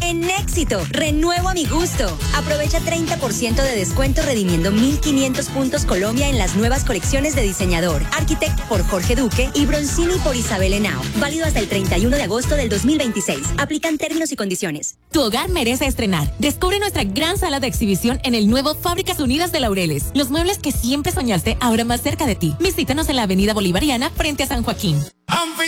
En Éxito, renuevo a mi gusto. Aprovecha 30% de descuento redimiendo 1.500 puntos Colombia en las nuevas colecciones de diseñador. Architect por Jorge Duque y Bronzini por Isabel Henao. Válido hasta el 31 de agosto del 2026. Aplican términos y condiciones. Tu hogar merece estrenar. Descubre nuestra gran sala de exhibición en el nuevo Fábricas Unidas de Laureles. Los muebles que siempre soñaste ahora más cerca de ti. Visítanos en la Avenida Bolivariana frente a San Joaquín.